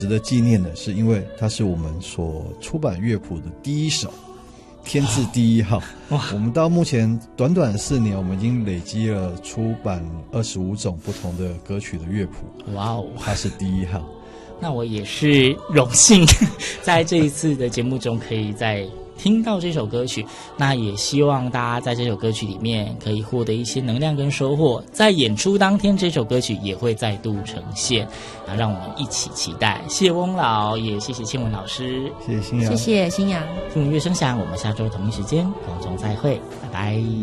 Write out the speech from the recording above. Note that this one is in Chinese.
值得纪念的是，因为它是我们所出版乐谱的第一首，天字第一号。我们到目前短短4年，我们已经累积了出版25种不同的歌曲的乐谱。 哇哦， 它是第一号。 那我也是荣幸在这一次的节目中可以再听到这首歌曲，那也希望大家在这首歌曲里面可以获得一些能量跟收获，在演出当天这首歌曲也会再度呈现，让我们一起期待。谢谢翁老，也谢谢倩文老师， 谢谢新阳， 谢谢新阳。 听闻乐声响，我们下周同一时间空中再会，拜拜。